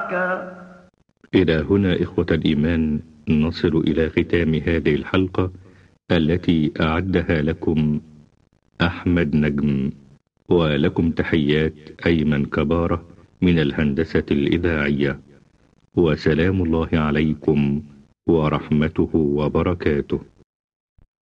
إلى هنا إخوة الإيمان نصل إلى ختام هذه الحلقة التي أعدها لكم أحمد نجم، ولكم تحيات أيمن كبارة من الهندسة الإذاعية، وسلام الله عليكم ورحمته وبركاته.